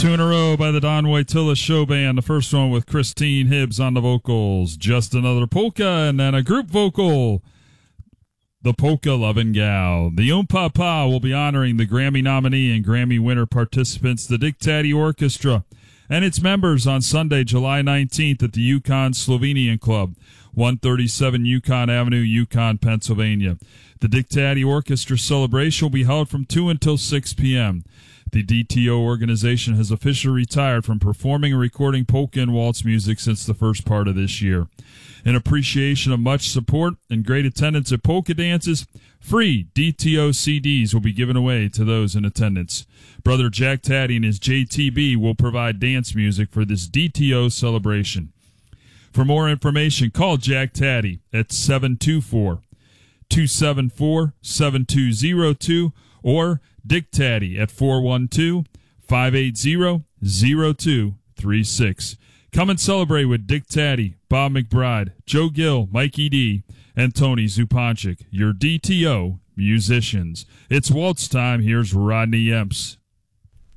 Two in a row by the Don Waitilla Show Band. The first one with Christine Hibbs on the vocals, Just Another Polka, and then a group vocal, the Polka Lovin' Gal. The Papa will be honoring the Grammy nominee and Grammy winner participants, the Dick Taddy Orchestra, and its members on Sunday, July 19th at the Yukon Slovenian Club, 137 Yukon Avenue, Yukon, Pennsylvania. The Dick Taddy Orchestra celebration will be held from 2 until 6 p.m. The DTO organization has officially retired from performing and recording polka and waltz music since the first part of this year. In appreciation of much support and great attendance at polka dances, free DTO CDs will be given away to those in attendance. Brother Jack Taddy and his JTB will provide dance music for this DTO celebration. For more information, call Jack Taddy at 724-274-7202 or Dick Taddy at 412-580-0236. Come and celebrate with Dick Taddy, Bob McBride, Joe Gill, Mikey D, and Tony Zupanchik, your DTO musicians. It's waltz time. Here's Rodney Yemps.